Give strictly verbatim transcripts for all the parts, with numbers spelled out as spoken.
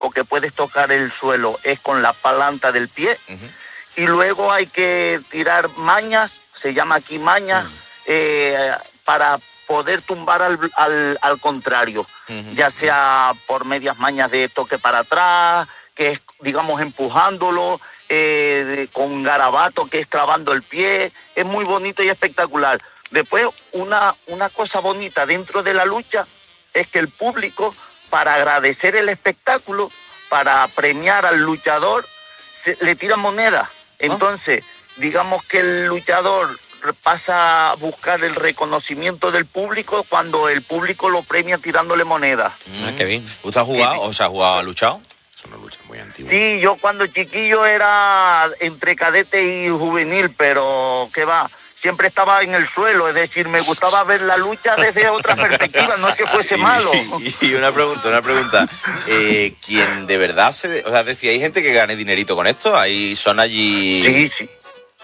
que puedes tocar el suelo es con la planta del pie. Uh-huh. Y luego hay que tirar mañas, se llama aquí mañas, uh-huh. eh, para poder tumbar al, al, al contrario, uh-huh. ya sea por medias mañas de toque para atrás, que es, digamos, empujándolo, eh, de, con garabato, que es trabando el pie. Es muy bonito y espectacular. Después, una, una cosa bonita dentro de la lucha es que el público, para agradecer el espectáculo, para premiar al luchador, se, le tira moneda. Entonces, ¿oh? digamos que el luchador pasa a buscar el reconocimiento del público cuando el público lo premia tirándole moneda. Mm. Ah, qué bien. ¿Usted ha jugado? Sí, sí. ¿O sea, ha jugado, ha luchado? Es una lucha muy antigua. Sí, yo cuando chiquillo era entre cadete y juvenil, pero ¿qué va? Siempre estaba en el suelo, es decir, me gustaba ver la lucha desde otra perspectiva, no es que fuese malo. Y, y una pregunta, una pregunta. Eh, ¿Quién de verdad se...? O sea, decía, ¿hay gente que gane dinerito con esto? ¿Ahí son allí...? Sí, sí.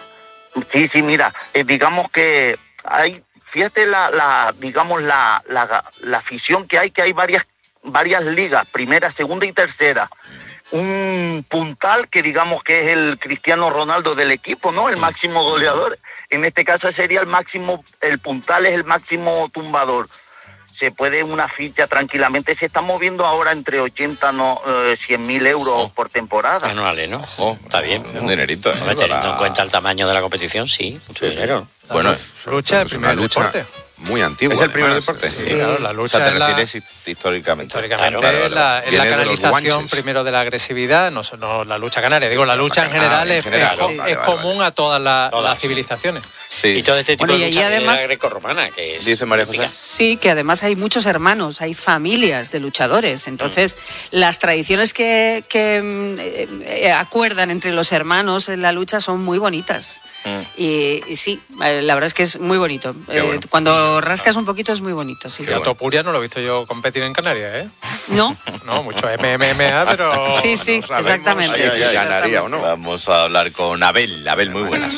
Sí, sí, mira, eh, digamos que hay, fíjate la, la digamos, la, la, la afición que hay, que hay varias, varias ligas, primera, segunda y tercera. Un puntal que digamos que es el Cristiano Ronaldo del equipo, ¿no? El máximo goleador. En este caso sería el máximo, el puntal es el máximo tumbador. Se puede una ficha tranquilamente, se está moviendo ahora entre ochenta, no, eh, cien mil euros oh. por temporada. Anuales, ¿no? Oh, está bien. Un dinerito, ¿eh? Bueno, teniendo en cuenta el tamaño de la competición, sí, mucho sí, dinero. Sí. Bueno, la lucha, el primer deporte. Muy antiguo. ¿Es el primer además, deporte? Sí, claro, la lucha. O sea, te es refieres la, históricamente. Históricamente claro, es la, es la canalización primero de la agresividad, no, no la lucha canaria. Digo, la lucha en general, ah, en general es, sí. es, es común a todas las, todas, las civilizaciones. Sí. Y todo este tipo bueno, de lucha además, grecorromana, que es... Dice María José. Sí, que además hay muchos hermanos, hay familias de luchadores. Entonces, mm. las tradiciones que, que eh, acuerdan entre los hermanos en la lucha son muy bonitas. Mm. Y, y sí, la verdad es que es muy bonito. Eh, bueno. Cuando rascas un poquito es muy bonito, sí. Y a Topuria no lo he visto yo competir en Canarias, ¿eh? No. No, mucho M M A, pero... Sí, sí, no exactamente. Ay, ay, ay, ganaría o no. Vamos a hablar con Abel. Abel, muy buenas.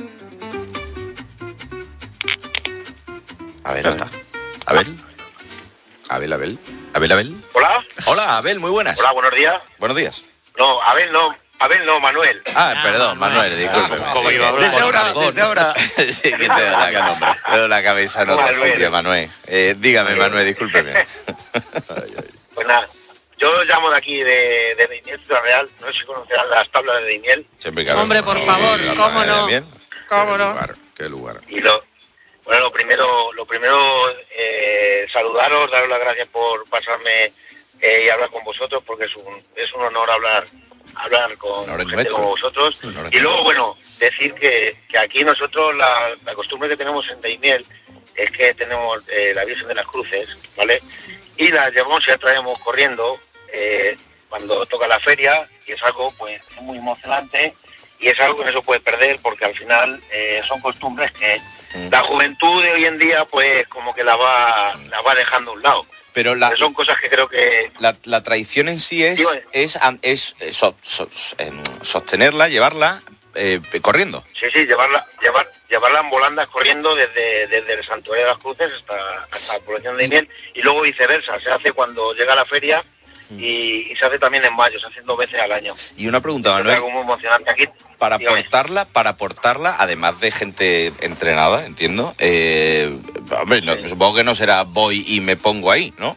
A ver, Abel. Abel. Abel, Abel. Abel, Abel. Hola. Hola, Abel, muy buenas. Hola, buenos días. Buenos días. No, Abel no. Abel no, Manuel. Ah, perdón, Manuel, disculpe. Ah, como iba a hablar. Desde ahora, desde ahora. Sí, que te doy la, te doy la cabeza en otro sitio, Manuel. Eh, dígame, Manuel, discúlpeme. Pues nada, yo llamo de aquí, de, de Daimiel, Ciudad Real. No sé si conocerán las tablas de Daimiel. Hombre, por favor, ¿cómo no? ¿Cómo no? Qué lugar. Y lo, bueno, lo primero, lo primero eh, saludaros, daros las gracias por pasarme eh, y hablar con vosotros, porque es un, es un honor hablar hablar con gente como vosotros. Y luego, bueno, decir que, que aquí nosotros la, la costumbre que tenemos en Daimiel es que tenemos eh, la Virgen de las Cruces, ¿vale? Y la llevamos y la traemos corriendo eh, cuando toca la feria, y es algo pues muy emocionante, y es algo que no se puede perder, porque al final eh, son costumbres que la juventud de hoy en día pues como que la va, la va dejando a un lado. Pero la, son cosas que creo que... La, la tradición en sí es, es, es, es so, so, sostenerla, llevarla eh, corriendo. Sí, sí, llevarla llevar, llevarla en volandas corriendo desde, desde el Santuario de las Cruces hasta, hasta la población de Daimiel, y luego viceversa. Se hace cuando llega la feria y, y se hace también en mayo, se hace dos veces al año. Y una pregunta, Manuel. Es algo muy emocionante aquí. Para portarla, para portarla, además de gente entrenada, entiendo, eh, hombre, no, sí. supongo que no será voy y me pongo ahí, ¿no?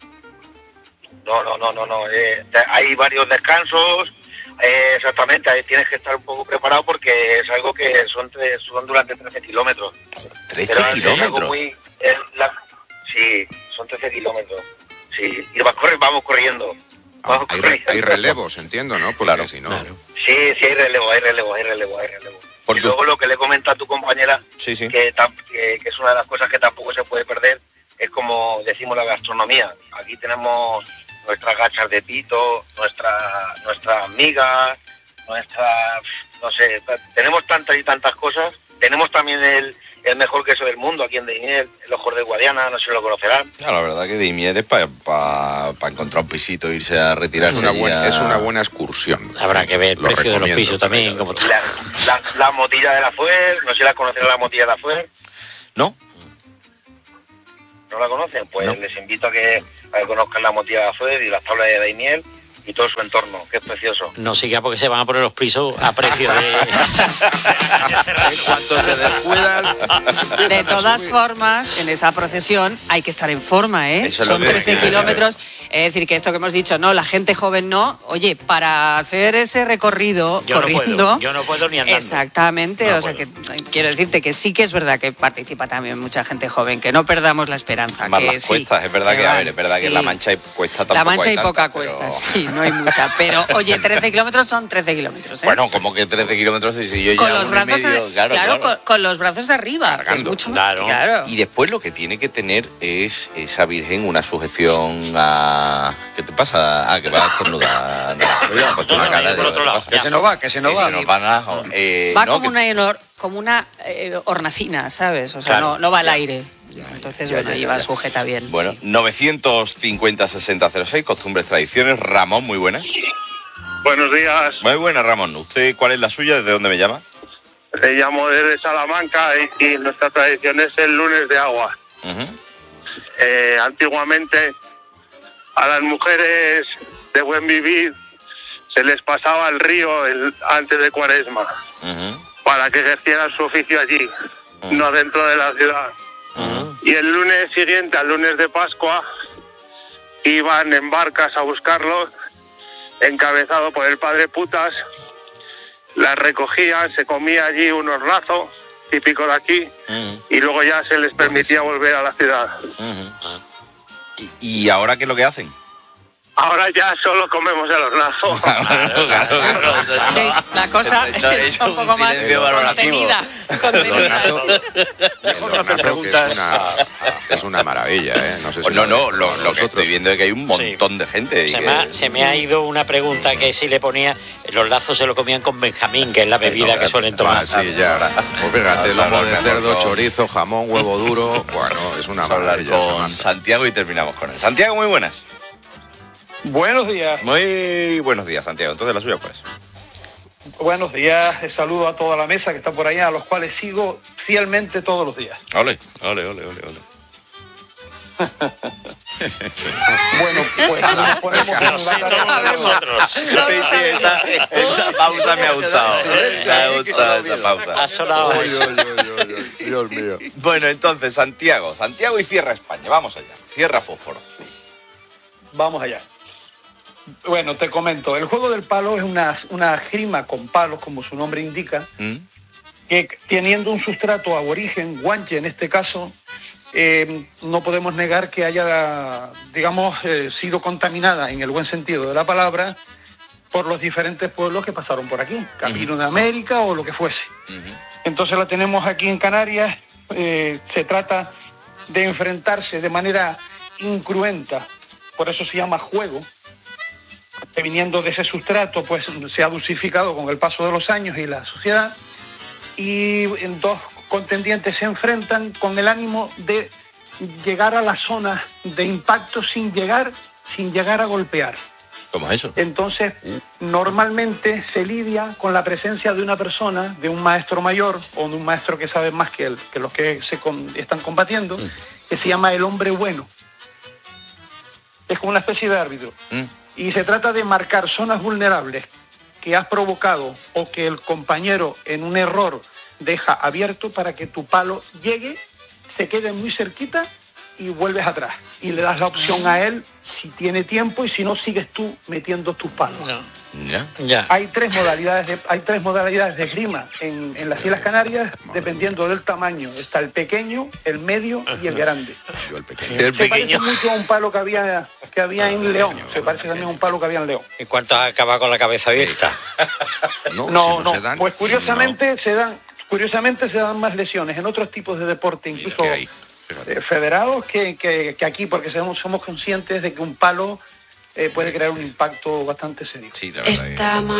No, no, no, no, no. Eh, hay varios descansos, eh, exactamente, ahí tienes que estar un poco preparado porque es algo que son, tres, son durante trece kilómetros. ¿trece kilómetros? Muy, eh, la, sí, son trece kilómetros. Sí, y vas correr, vamos corriendo. Ah, hay, re, hay relevos, entiendo, ¿no? Porque claro, si no... Claro. Sí, sí, hay relevo, hay relevo, hay relevo, hay relevo. Porque... Y luego lo que le comenta a tu compañera, sí, sí. Que, que, que es una de las cosas que tampoco se puede perder, es como decimos la gastronomía. Aquí tenemos nuestras gachas de pito, nuestra, nuestras migas, nuestras, no sé, tenemos tantas y tantas cosas. Tenemos también el, el mejor queso del mundo aquí en Daimiel, el Ojos de Guadiana, no sé si lo conocerán. No, la verdad que Daimiel es para pa, pa encontrar un pisito, irse a retirarse. Es una, buen, a... es una buena excursión. Habrá que ver el lo precio de los pisos también. Como la, la, la motilla de la Fuer, no sé si la conocerán, la motilla de la Fuer. No. ¿No la conocen? Pues no. Les invito a que, a que conozcan la motilla de la Fuer y las tablas de Daimiel. y todo su entorno, que es precioso. No siga porque se van a poner los pisos a precio de... En cuanto te descuidas... De todas formas, en esa procesión hay que estar en forma, ¿eh? Eso Son lo que trece decía, kilómetros. Es decir, que esto que hemos dicho, no, la gente joven no. Oye, para hacer ese recorrido yo corriendo... No puedo, yo no puedo ni andando. Exactamente, no o sea puedo. que quiero decirte que sí que es verdad que participa también mucha gente joven, que no perdamos la esperanza. Más que las sí, cuestas, es verdad que, van, a ver, es verdad sí. que en La Mancha hay cuesta tampoco La Mancha hay, hay poca tanta, cuesta, pero... sí, no hay mucha. Pero, oye, trece kilómetros son trece kilómetros, ¿eh? Bueno, como que trece kilómetros y si yo con ya los uno y brazos medio, de, claro, claro, claro. Con, con los brazos de arriba, que es mucho más, Claro. claro. Y después lo que tiene que tener es esa virgen una sujeción a... ¿Qué te pasa? Ah, que vas a estornudar. No, Cuidado, has puesto una no, cara no, de... por otro lado. Que se nos va, que se nos Sí, va. se nos van a... Eh, Va no, como que- una, honor- como una eh, hornacina, ¿sabes? O sea, Claro, no, no va al ya. aire. Entonces, ya, bueno, ya, ahí ya, va ya. sujeta bien. Bueno, sí. novecientos cincuenta sesenta cero seis, costumbres, tradiciones. Ramón, muy buenas. Buenos días, Muy buenas, Ramón. ¿Usted cuál es la suya? ¿Desde dónde me llama? te llamo desde Salamanca y, y nuestra tradición es el lunes de agua. Uh-huh. Eh, antiguamente a las mujeres de buen vivir se les pasaba el río el, antes de Cuaresma Uh-huh. para que ejercieran su oficio allí, uh-huh. no dentro de la ciudad. Uh-huh. Y el lunes siguiente, al lunes de Pascua, iban en barcas a buscarlos, encabezado por el padre Putas, las recogían, se comía allí un hornazo típico de aquí, uh-huh. y luego ya se les permitía volver a la ciudad. Uh-huh. ¿Y, ¿Y ahora qué es lo que hacen? Ahora ya solo comemos el hornazo. Claro, claro, claro. Sí, la cosa Hecho- es hecho un poco un más silencio valorativo. contenida. contenida. El hornazo, preguntas. que es, una, es una maravilla, ¿eh? No sé si Pues no, no, lo- lo, lo que vosotros. estoy viendo es que hay un montón Sí. de gente. y Se que- me, ha, se me ha ido una pregunta que si le ponía, los lazos se lo comían con Benjamín, que es la bebida No, que suelen tomar. Ah, sí, ya. Pues fíjate, Vamos a lomo hablar de mejor cerdo, con- chorizo, jamón, huevo duro. Bueno, es una Vamos a hablar maravilla. esa con masa. Santiago y terminamos con él. Santiago, muy buenas. Buenos días, Muy buenos días, Santiago. Entonces la suya, pues. buenos días, saludo a toda la mesa que está por allá, a los cuales sigo fielmente todos los días. Ole, ole, ole, ole, ole. Bueno, pues nos ponemos en No sé la todos tarea. nosotros. Sí, sí, esa, esa pausa me ha gustado. Me ha gustado esa pausa. Ha sonado Oy, eso. oy, oy, oy, oy. Dios mío. Bueno, entonces, Santiago. Santiago y cierra España. Vamos allá. Cierra Fósforo. Vamos allá. Bueno, te comento, el juego del palo es una, una esgrima con palos, como su nombre indica, ¿Mm? que teniendo un sustrato aborigen, guanche en este caso, eh, no podemos negar que haya, digamos, eh, sido contaminada en el buen sentido de la palabra por los diferentes pueblos que pasaron por aquí, Camino de América o lo que fuese. Uh-huh. Entonces la tenemos aquí en Canarias, eh, se trata de enfrentarse de manera incruenta, por eso se llama juego, que viniendo de ese sustrato pues se ha dulcificado con el paso de los años y la sociedad, y en dos contendientes se enfrentan con el ánimo de llegar a la zona de impacto sin llegar, sin llegar a golpear. ¿Cómo es eso? Entonces, normalmente se lidia con la presencia de una persona, de un maestro mayor o de un maestro que sabe más que, el, que los que se con, están combatiendo, mm. que se llama el hombre bueno. Es como una especie de árbitro. Mm. Y se trata de marcar zonas vulnerables que has provocado o que el compañero en un error deja abierto para que tu palo llegue, se quede muy cerquita y vuelves atrás. Y le das la opción a él si tiene tiempo y si no, sigues tú metiendo tus palos. No. Ya. Ya. Hay tres modalidades de, hay tres modalidades de esgrima en, en las Islas Canarias, dependiendo del tamaño. Está el pequeño, el medio y el grande. Yo el pequeño. El Se parece pequeño. mucho a un palo que había, que había en León. Se parece también a un palo que había en León. ¿Y cuánto has acabado con la cabeza abierta? No, No, si no. se dan, Pues curiosamente se dan, curiosamente se dan más lesiones en otros tipos de deporte, Mira incluso que hay, fíjate. eh, federados, que, que, que aquí, porque somos, somos conscientes de que un palo eh, puede crear un impacto bastante serio. Sí, la verdad que- Está